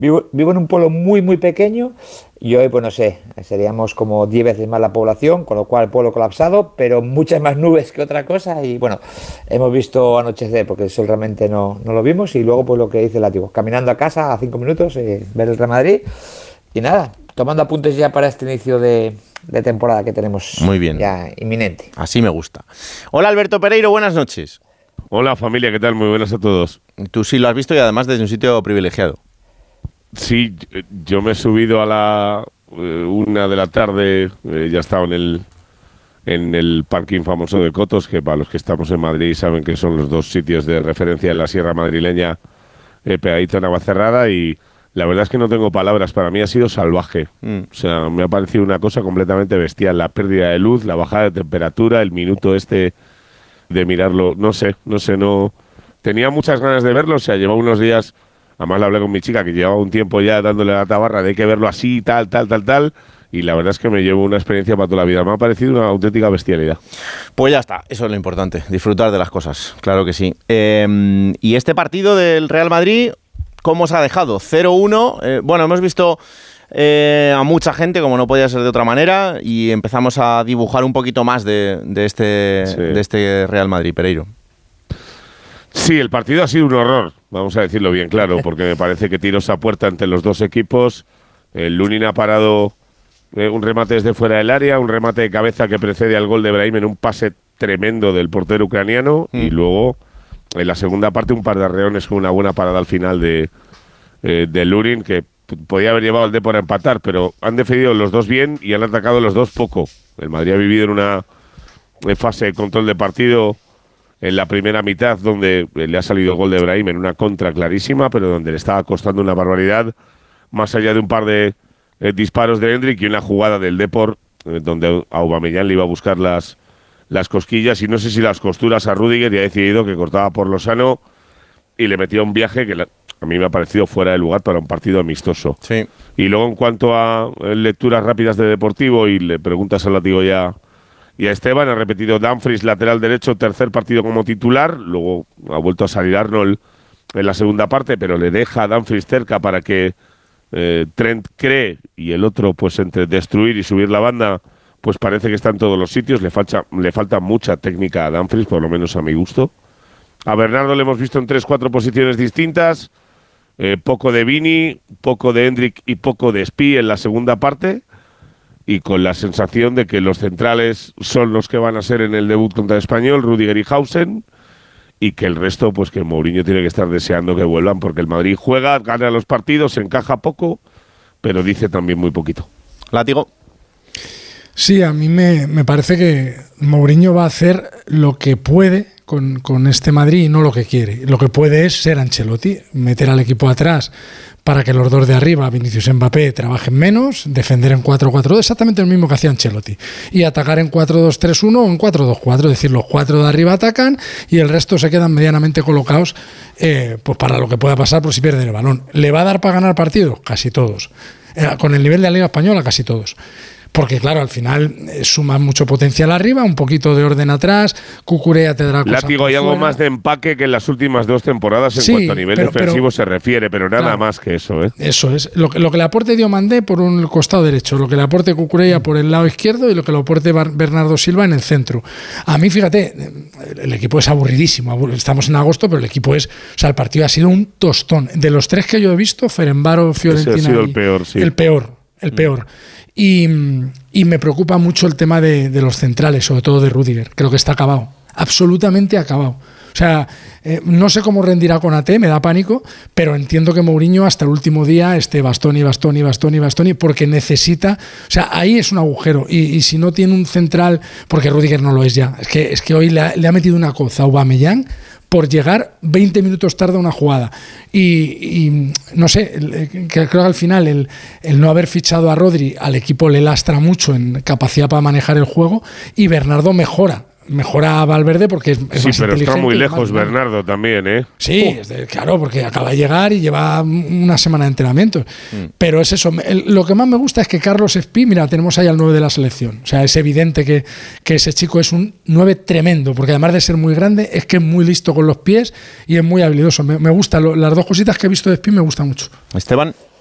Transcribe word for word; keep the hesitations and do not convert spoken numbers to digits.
Vivo, vivo en un pueblo muy, muy pequeño y hoy, pues no sé, seríamos como diez veces más la población, con lo cual el pueblo colapsado, pero muchas más nubes que otra cosa. Y bueno, hemos visto anochecer porque el sol realmente no, no lo vimos. Y luego, pues lo que dice el látigo, caminando a casa a cinco minutos, eh, ver el Real Madrid y nada, tomando apuntes ya para este inicio de, de temporada que tenemos Muy bien. ya inminente. Así me gusta. Hola Alberto Pereiro, buenas noches. Hola familia, ¿qué tal? Muy buenas a todos. Tú sí lo has visto y además desde un sitio privilegiado. Sí, yo me he subido a la eh, una de la tarde, eh, ya estaba en el en el parking famoso de Cotos, que para los que estamos en Madrid saben que son los dos sitios de referencia en la sierra madrileña, eh, pegadito a Navacerrada, y la verdad es que no tengo palabras, para mí ha sido salvaje. Mm. O sea, me ha parecido una cosa completamente bestial, la pérdida de luz, la bajada de temperatura, el minuto este de mirarlo, no sé, no sé, no... Tenía muchas ganas de verlo, o sea, llevaba unos días... Además le hablé con mi chica, que llevaba un tiempo ya dándole la tabarra de hay que verlo así, tal, tal, tal, tal, y la verdad es que me llevo una experiencia para toda la vida. Me ha parecido una auténtica bestialidad. Pues ya está, eso es lo importante, disfrutar de las cosas, claro que sí. Eh, y este partido del Real Madrid, ¿cómo os ha dejado? cero uno, eh, bueno, hemos visto eh, a mucha gente, como no podía ser de otra manera, y empezamos a dibujar un poquito más de, de, este, sí. de este Real Madrid, Pereiro. Sí, el partido ha sido un horror, vamos a decirlo bien claro, porque me parece que tiros a puerta entre los dos equipos. El Lunin ha parado eh, un remate desde fuera del área, un remate de cabeza que precede al gol de Brahim en un pase tremendo del portero ucraniano, mm. y luego en la segunda parte un par de arreones con una buena parada al final de, eh, de Lunin, que podía haber llevado al Depor a empatar, pero han defendido los dos bien y han atacado los dos poco. El Madrid ha vivido en una fase de control de partido en la primera mitad, donde le ha salido el gol de Brahim en una contra clarísima, pero donde le estaba costando una barbaridad, más allá de un par de eh, disparos de Hendrik y una jugada del Depor, eh, donde a Aubameyang le iba a buscar las, las cosquillas y no sé si las costuras a Rüdiger, y ha decidido que cortaba por Lozano y le metió un viaje que la, a mí me ha parecido fuera de lugar para un partido amistoso. Sí. Y luego, en cuanto a eh, lecturas rápidas de Deportivo, y le preguntas al látigo ya... Y a Esteban, ha repetido Dumfries, lateral derecho, tercer partido como titular. Luego ha vuelto a salir Arnold en la segunda parte, pero le deja a Dumfries cerca para que eh, Trent cree, y el otro, pues entre destruir y subir la banda, pues parece que está en todos los sitios. Le falta, le falta mucha técnica a Dumfries, por lo menos a mi gusto. A Bernardo le hemos visto en tres, cuatro posiciones distintas. Eh, poco de Vini, poco de Hendrik y poco de Spi en la segunda parte. Y con la sensación de que los centrales son los que van a ser en el debut contra el Español, Rüdiger y Hausen, y que el resto, pues que Mourinho tiene que estar deseando que vuelvan, porque el Madrid juega, gana los partidos, se encaja poco, pero dice también muy poquito. Látigo. Sí, a mí me, me parece que Mourinho va a hacer lo que puede con, con este Madrid y no lo que quiere. Lo que puede es ser Ancelotti, meter al equipo atrás para que los dos de arriba, Vinicius y Mbappé, trabajen menos, defender en cuatro cuatro dos, exactamente lo mismo que hacía Ancelotti, y atacar en cuatro dos tres uno o en cuatro dos cuatro, es decir, los cuatro de arriba atacan y el resto se quedan medianamente colocados eh, pues para lo que pueda pasar por si pierden el balón. ¿Le va a dar para ganar partidos? Casi todos. Eh, con el nivel de la Liga Española, casi todos. Porque, claro, al final eh, suma mucho potencial arriba, un poquito de orden atrás, Cucurella te dará cosas. Látigo, hay algo más de empaque que en las últimas dos temporadas en sí, cuanto a nivel pero, defensivo pero, se refiere, pero nada claro, más que eso. ¿eh? Eso es. Lo, lo que le aporte Diomandé por un costado derecho, lo que le aporte Cucurella mm. por el lado izquierdo y lo que le aporte Bernardo Silva en el centro. A mí, fíjate, el equipo es aburridísimo. Estamos en agosto, pero el equipo es... O sea, el partido ha sido un tostón. De los tres que yo he visto, Ferenbaro, Fiorentina... Ese ha sido el peor, sí. El peor, el mm. peor. Y, y me preocupa mucho el tema de, de los centrales, sobre todo de Rüdiger. Creo que está acabado, absolutamente acabado. O sea, eh, no sé cómo rendirá con A T, me da pánico, pero entiendo que Mourinho hasta el último día esté Bastoni, Bastoni, Bastoni, Bastoni, porque necesita... O sea, ahí es un agujero. Y, y si no tiene un central, porque Rüdiger no lo es ya, es que, es que hoy le ha, le ha metido una coza a Aubameyang por llegar veinte minutos tarde a una jugada. Y, y no sé, creo que al final el, el no haber fichado a Rodri al equipo le lastra mucho en capacidad para manejar el juego, y Bernardo mejora mejora a Valverde porque es, es sí, más pero inteligente. está muy y lejos más- Bernardo también, ¿eh? Sí, es de- claro, porque acaba de llegar y lleva una semana de entrenamiento. Mm. Pero es eso. el- lo que más me gusta es que Carlos Espí, mira, tenemos ahí al nueve de la selección. O sea, es evidente que, que ese chico es un nueve tremendo, porque además de ser muy grande, es que es muy listo con los pies y es muy habilidoso. Me, me gusta, lo- las dos cositas que he visto de Espí me gustan mucho. Esteban.